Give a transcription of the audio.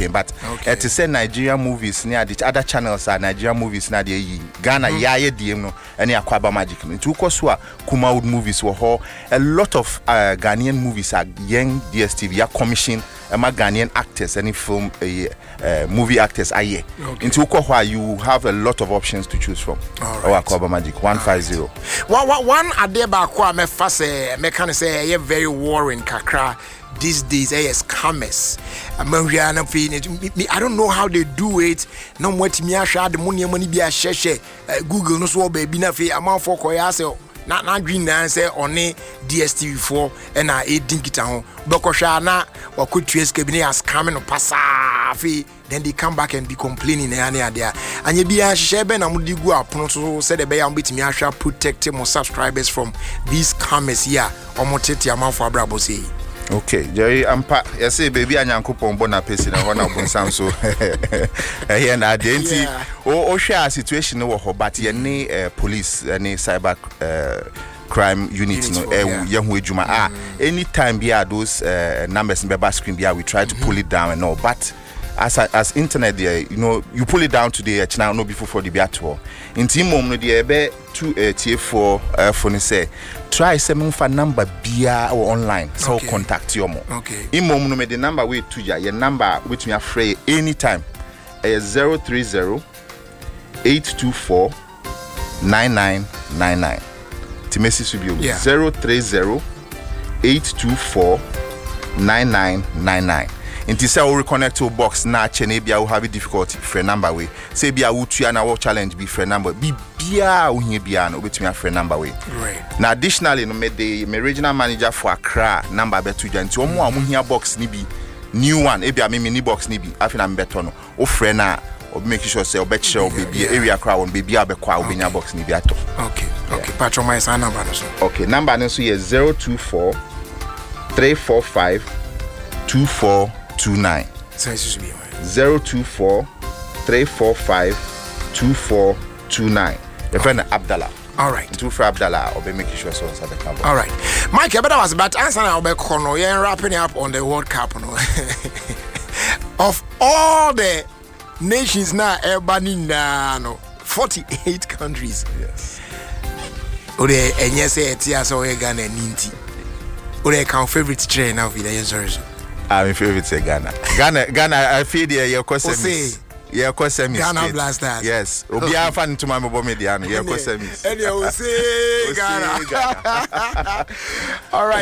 campaign, but to say Nigerian movies near the other channels are Nigerian movies na the Ghana Yaya DM no any Akwaba Magic. Into Koswa Kumawood movies were a lot of Ghanaian movies are young DSTV are commissioned Ghanaian actors, any film movie actors are here. Into Ukwa you have a lot of options to choose from. Our Akwaba Magic 150. One adeba kwa me fase me can say very worrying kakra these days scammers. I don't know how they do it. No what me asha the money be a share Google no so baby na fe amount for koya say na green na say on DSTV4 and na 18 kita ho dokosha na wakotue be as scamming no passa fe then they come back and be complaining and there and you be a share be na mudi gu apono so say the be am betimi ahwa protect more subscribers from these scammers here omotete amount for abrabo say. Okay, Jerry, you say baby Anyankopon bona person na hona bonsam so here na identity o share situation no ho but ye ne police any cyber crime unit no ye ho adwuma anytime be those numbers in the screen be we try to pull it down and all but as internet there you pull it down today channel no before for the biato in team mom no there be 2 TF4 phone say try some for number bia or online so contact you more in mom no me the number we to your number which me afraid anytime 030 824 9999 Timesi Subio 030 824 9999 Inti say we reconnect to box na chene bia we have difficulty friend number we say bia we tua na challenge be friend number be bia we here bia no betumi a friend number we right now additionally no me regional manager for Accra number be to nti omo a mo here box ni bi new one e bia me ni box ni bi afina me beto no o friend na o make sure say o be share o be area crowd on be bia be kwa o be nya box ni bi ato okay patron my sign number no so okay number no so is 024 345 2429 024 345 2429 your friend Abdallah. All right. To for Abdallah or be making sure so the camera. All right. Mike, I better was about answer now be kono you wrapping up on the World Cup no. Of all the nations now everybody no 48 countries. Yes. Ode enye say etia so we Ghana ninti. Ode kan favorite train now with the sorry. I'm favorite say Ghana. I feel there your question. Yeah, question Ghana Blasters. Yes. Obia fan to my mobile media. Yeah, question. And you will say Ghana. All right.